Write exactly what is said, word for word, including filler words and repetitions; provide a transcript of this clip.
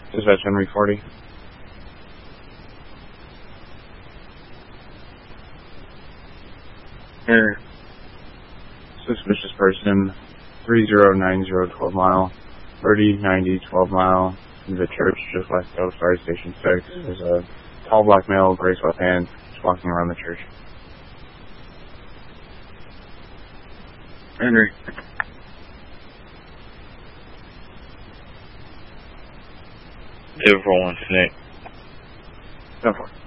Dispatch Henry forty. Here. Suspicious person, three zero nine zero twelve mile, thirty ninety twelve mile, in the church just west of Fire Station six. There's a tall black male, gray sweatpants, just walking around the church. Henry. Two four one eight. Go for it.